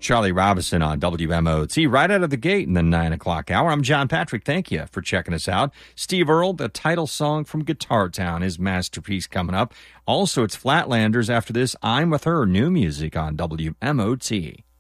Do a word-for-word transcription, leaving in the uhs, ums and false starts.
Charlie Robinson on W M O T right out of the gate in the nine o'clock hour. I'm John Patrick. Thank you for checking us out. Steve Earle, the title song from Guitar Town, his masterpiece coming up. Also, it's Flatlanders after this. I'm With Her, new music on W M O T.